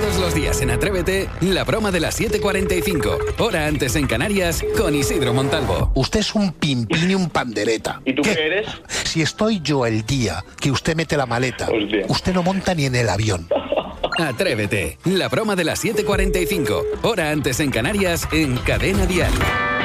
Todos los días en Atrévete, la broma de las 7:45. Hora antes en Canarias, con Isidro Montalvo. Usted es un pimpín y un pandereta. ¿Y tú qué eres? Si estoy yo el día que usted mete la maleta, Hostia. usted no monta ni en el avión. Atrévete, la broma de las 7:45. Hora antes en Canarias, en Cadena Dial.